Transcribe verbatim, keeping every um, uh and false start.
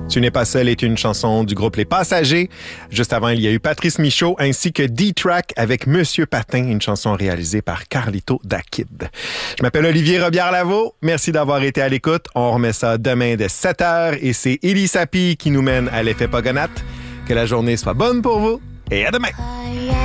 Tu n'es pas seul est une chanson du groupe Les Passagers. Juste avant, il y a eu Patrice Michaud ainsi que D-Track avec Monsieur Patin, une chanson réalisée par Carlito da Kid. Je m'appelle Olivier Robillard-Lavaux. Merci d'avoir été à l'écoute. On remet ça demain dès sept heures et c'est Élie Sapi qui nous mène à l'effet Pogonat. Que la journée soit bonne pour vous et à demain!